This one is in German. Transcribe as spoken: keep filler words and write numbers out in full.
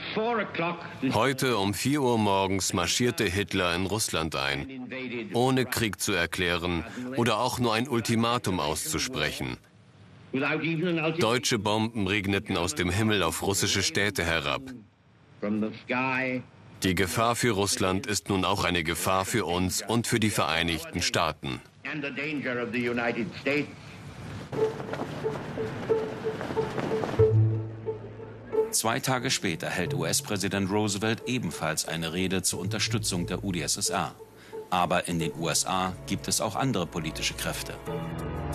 Heute um vier Uhr morgens marschierte Hitler in Russland ein, ohne Krieg zu erklären oder auch nur ein Ultimatum auszusprechen. Deutsche Bomben regneten aus dem Himmel auf russische Städte herab. Die Gefahr für Russland ist nun auch eine Gefahr für uns und für die Vereinigten Staaten. Zwei Tage später hält U S-Präsident Roosevelt ebenfalls eine Rede zur Unterstützung der U d S S R. Aber in den U S A gibt es auch andere politische Kräfte.